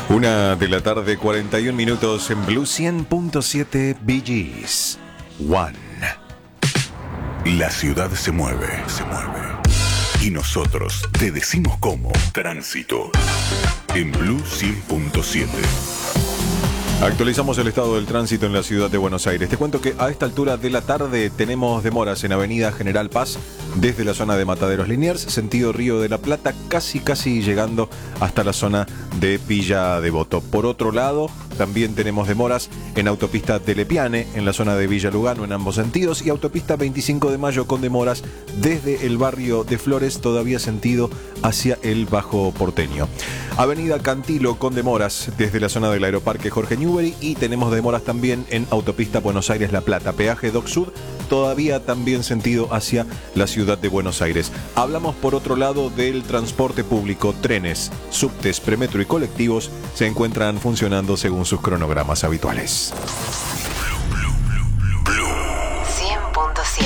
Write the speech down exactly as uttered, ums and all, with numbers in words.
Una de la tarde, cuarenta y un minutos en Blue cien punto siete Bee Gees. One. La ciudad se mueve, se mueve. Y nosotros te decimos cómo. Tránsito. En Blue cien punto siete. Actualizamos el estado del tránsito en la ciudad de Buenos Aires. Te cuento que a esta altura de la tarde tenemos demoras en Avenida General Paz desde la zona de Mataderos Liniers, sentido Río de la Plata, casi casi llegando hasta la zona de Villa Devoto. Por otro lado, también tenemos demoras en autopista de Lepiane, en la zona de Villa Lugano en ambos sentidos, y autopista veinticinco de mayo con demoras desde el barrio de Flores, todavía sentido hacia el Bajo Porteño. Avenida Cantilo con demoras desde la zona del Aeroparque Jorge Newbery, y tenemos demoras también en autopista Buenos Aires-La Plata, peaje Dock Sud, todavía también sentido hacia la ciudad de Buenos Aires. Hablamos por otro lado del transporte público. Trenes, subtes, premetro y colectivos se encuentran funcionando según sus cronogramas habituales.